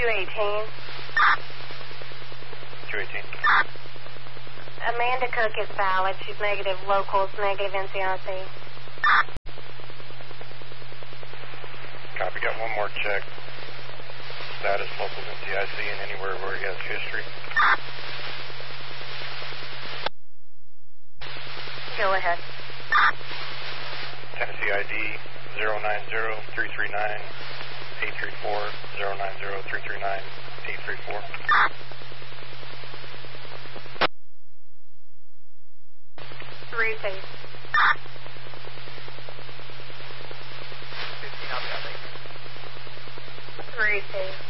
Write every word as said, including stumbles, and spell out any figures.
eighteen. two eighteen. Amanda Cook is valid. She's negative locals, negative N C I C. Copy, got one more check. Status locals N C I C and anywhere where he has history. Go ahead. Tennessee I D zero nine zero three three nine eight three four, zero nine zero three three nine eight three four. Route. fifteen, I'll be out there. Route.